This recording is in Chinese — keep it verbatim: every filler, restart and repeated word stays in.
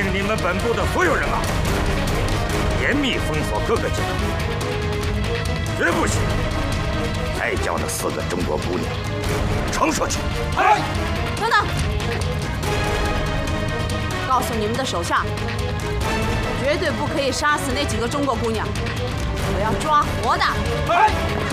令你们本部的所有人马严密封锁各个街道，绝不许再叫那四个中国姑娘传出去。 哎，等等，告诉你们的手下，绝对不可以杀死那几个中国姑娘，我要抓活的。 哎。